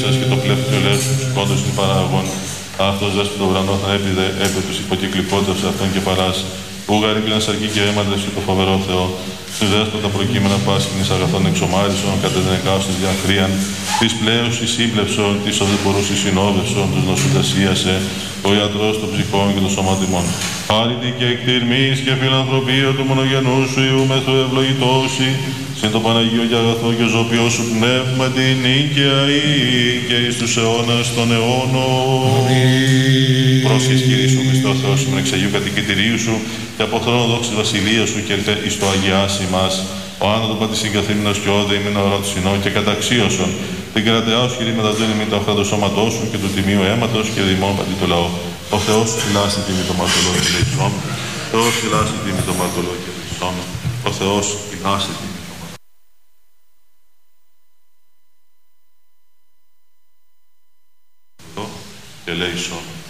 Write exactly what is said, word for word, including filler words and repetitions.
σας και το πλεύχο του ελέγχου του κόντος των παραγών. Αυτός δες το ουρανό θα έπιδε έπε τους υποκυκλικόντας σε αυτόν και παράς. Που γαρύπλαν σαρκή και αίματα στο το φοβερό Θεό. Του δέσποτα προκείμενα πάσχηνης αγαθών εξομάρισον, κατά την εκάστος διαχρίαν. Της πλέωσης σύμπλευσον, της οδεπορούσης συνόδευσον, τους νοσουδασίασε. Ο ιατρός των ψυχών και των σωματιμών. Χάρητη και εκτιρμής και φιλανθρωπία του μονογενού σου Υιού μεθ' ο ευλογητώσει. Συν το Παναγίο και αγαθό και ζωπιό σου πνεύμα την νίκαια ή και εις τους αιώνας των αιώνων. Πρόσχες Κύριε σου Χριστό Θεός σου, εξαγίου κατοικητηρίου σου και από θρόνο δόξης βασιλείας σου και ελπέ εις το αγιάσει μας. Ο άνατο πατησίν καθήμενος και όδε ημίν ορά του συνό και καταξίωσον. Την κρατεά σου Κύριε μεταδένει ημίν το αχράντο σώματό σου και του τιμίου αίματος και δημόν πατή το λαό. Ο Θεός φυλάσσει τιμή το μαρτωλό και λεξόμεν. Ο Θεός φυλάσσει τιμή το μαρτωλό και λεξόμεν. Ο Θεός φυλάσσει τιμή. Και λέει σώμα.